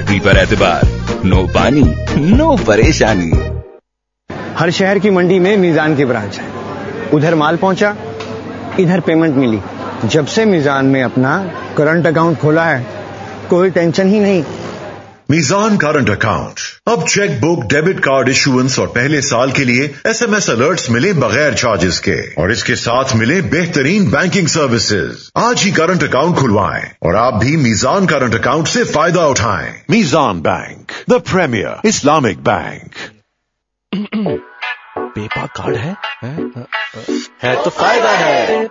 पटरी पर एतबार, नो पानी नो परेशानी। हर शहर की मंडी में मीजान की ब्रांच है। उधर माल पहुंचा, इधर पेमेंट मिली। जब से मीजान में अपना करंट अकाउंट खोला है, कोई टेंशन ही नहीं। मीजान करंट अकाउंट, अब cheque book, debit card issuance और पहले साल के लिए SMS अलर्ट्स मिले बगैर चार्जेस के, और इसके साथ मिले बेहतरीन बैंकिंग सर्विसेज। आज ही करंट अकाउंट खुलवाएं और आप भी मीजान करंट अकाउंट से फायदा उठाएं। मीजान bank, the premiere Islamic bank. Peppa card है तो फायदा है।